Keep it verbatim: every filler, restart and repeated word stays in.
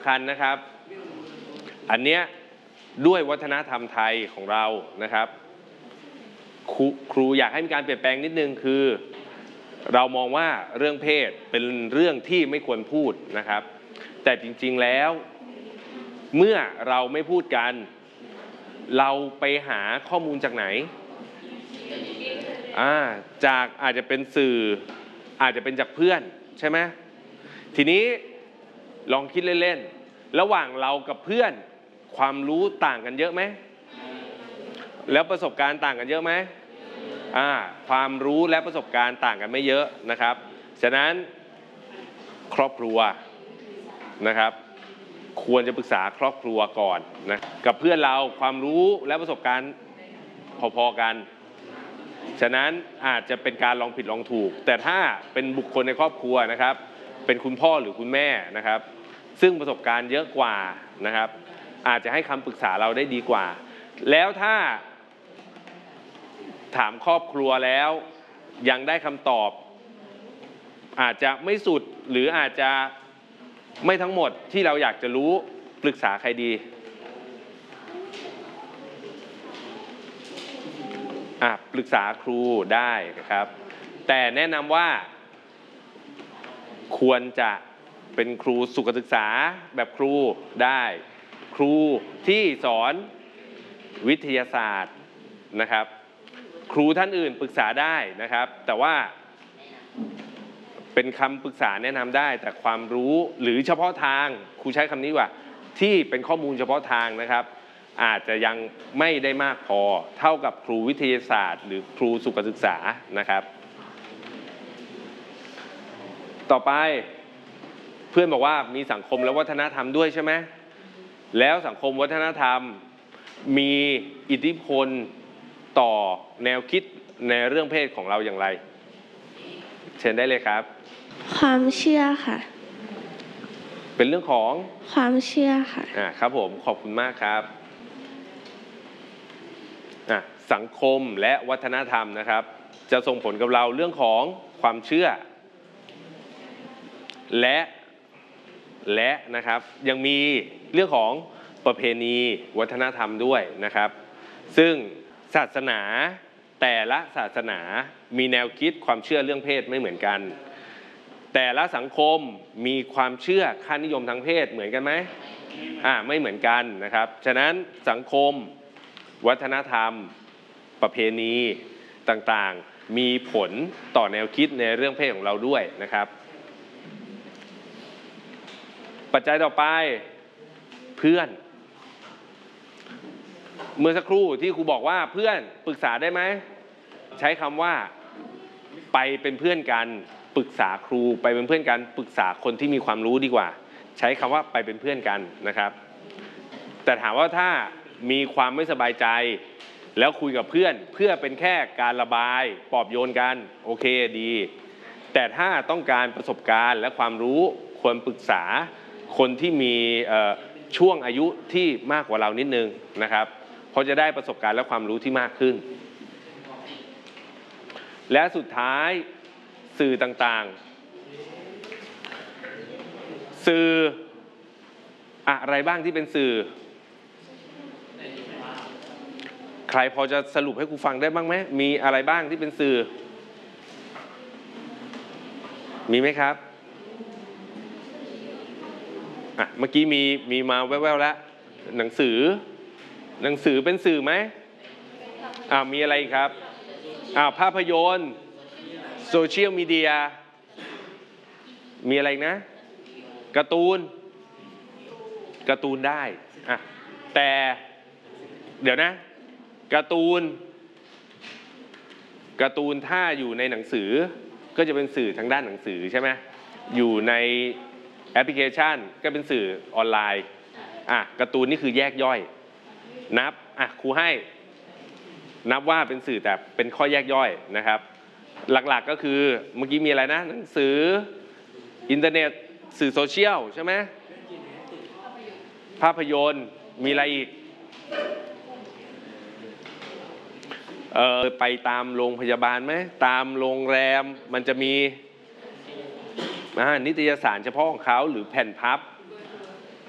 ำคัญนะครับอันเนี้ยด้วยวัฒนธรรมไทยของเรานะครับครูครูอยากให้มีการเปลี่ยนแปลงนิดนึงคือเรามองว่าเรื่องเพศเป็นเรื่องที่ไม่ควรพูดนะครับแต่จริงๆแล้วเมื่อเราไม่พูดกันเราไปหาข้อมูลจากไหนอ่าจากอาจจะเป็นสื่ออาจจะเป็นจากเพื่อนใช่ไหมทีนี้ลองคิดเล่นๆระหว่างเรากับเพื่อนความรู้ต่างกันเยอะไหมแล้วประสบการณ์ต่างกันเยอะไหมอ่าความรู้และประสบการณ์ต่างกันไม่เยอะนะครับฉะนั้นครอบครัวนะครับควรจะปรึกษาครอบครัวก่อนนะกับเพื่อนเราความรู้และประสบการณ์พอๆกันฉะนั้นอาจจะเป็นการลองผิดลองถูกแต่ถ้าเป็นบุคคลในครอบครัวนะครับเป็นคุณพ่อหรือคุณแม่นะครับซึ่งประสบการณ์เยอะกว่านะครับอาจจะให้คำปรึกษาเราได้ดีกว่าแล้วถ้าถามครอบครัวแล้วยังได้คำตอบอาจจะไม่สุดหรืออาจจะไม่ทั้งหมดที่เราอยากจะรู้ปรึกษาใครดีอ่ะปรึกษาครูได้นะครับแต่แนะนำว่าควรจะเป็นครูสุขศึกษาแบบครูได้ครูที่สอนวิทยาศาสตร์นะครับครูท่านอื่นปรึกษาได้นะครับแต่ว่าเป็นคำปรึกษาแนะนำได้แต่ความรู้หรือเฉพาะทางครูใช้คำนี้ว่าที่เป็นข้อมูลเฉพาะทางนะครับอาจจะยังไม่ได้มากพอเท่ากับครูวิทยาศาสตร์หรือครูสุขศึกษานะครับต่อไปเพื่อนบอกว่ามีสังคมและวัฒนธรรมด้วยใช่ไหมแล้วสังคมวัฒนธรรมมีอิทธิพลต่อแนวคิดในเรื่องเพศของเราอย่างไรเชิญได้เลยครับความเชื่อค่ะเป็นเรื่องของความเชื่อค่ะอ่าครับผมขอบคุณมากครับอ่ะสังคมและวัฒนธรรมนะครับจะส่งผลกับเราเรื่องของความเชื่อและและนะครับยังมีเรื่องของประเพณีวัฒนธรรมด้วยนะครับซึ่งศาสนาแต่ละศาสนามีแนวคิดความเชื่อเรื่องเพศไม่เหมือนกันแต่ละสังคมมีความเชื่อค่านิยมทางเพศเหมือนกันไหมอ่าไม่เหมือนกันนะครับฉะนั้นสังคมวัฒนธรรมประเพณีต่างๆมีผลต่อแนวคิดในเรื่องเพศของเราด้วยนะครับปัจจัยต่อไปเพื่อนเมื่อสักครู่ที่ครูบอกว่าเพื่อนปรึกษาได้ไหมใช้คำว่าไปเป็นเพื่อนกันปรึกษาครูไปเป็นเพื่อนกันปรึกษาคนที่มีความรู้ดีกว่าใช้คำว่าไปเป็นเพื่อนกันนะครับแต่ถามว่าถ้ามีความไม่สบายใจแล้วคุยกับเพื่อนเพื่อเป็นแค่การระบายปลอบโยนกันโอเคดีแต่ถ้าต้องการประสบการณ์และความรู้ควรปรึกษาคนที่มีช่วงอายุที่มากกว่าเรานิดนึงนะครับเพราะจะได้ประสบการณ์และความรู้ที่มากขึ้นและสุดท้ายสื่อต่างๆสื่ออะไรบ้างที่เป็นสื่อใครพอจะสรุปให้ครูฟังได้บ้างไหมมีอะไรบ้างที่เป็นสื่อมีไหมครับอ่ะเมื่อกี้มีมีมาแว่วๆแล้วหนังสือหนังสือเป็นสื่อไหมอ่ามีอะไรครับอ่าภาพยนตร์โซเชียลมีเดียมีอะไรนะการ์ตูนการ์ตูนได้อ่ะแต่เดี๋ยวนะการ์ตูนการ์ตูนถ้าอยู่ในหนังสือก็จะเป็นสื่อทางด้านหนังสือใช่ไหมอยู่ในแอปพลิเคชันก็เป็นสื่อออนไลน์อ่ะการ์ตูนนี่คือแยกย่อยนับอ่ะครูให้นับว่าเป็นสื่อแต่เป็นข้อแยกย่อยนะครับหลักๆก็คือเมื่อกี้มีอะไรนะหนังสืออินเทอร์เน็ตสื่อโซเชียลใช่ไหมภาพยนตร์มีอะไรอีกเออไปตามโรงพยาบาลไหมตามโรงแรมมันจะมีนิตยสารเฉพาะของเขาหรือแผ่นพับ